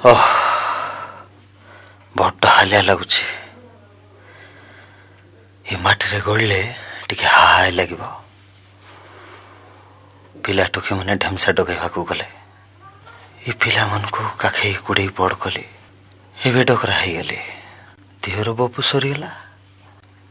ओह बड्ड हालिया लगुच माटी गड़े टिके हाय लगे पिला टोकी मैंने ढेमसा डगैवा गले ये पिला मन को काखे कुड़े बड़ कले एवं डकरा हो गले देहर बपु सरीगला।